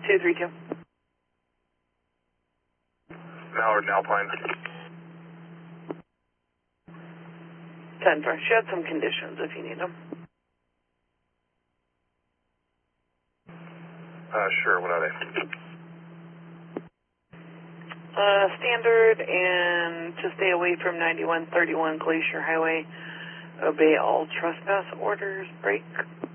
232. Mallard and Alpine. 10-4. She had some conditions if you need them. Sure, what are they? Standard and to stay away from 9131 Glacier Highway. Obey all trespass orders. Break.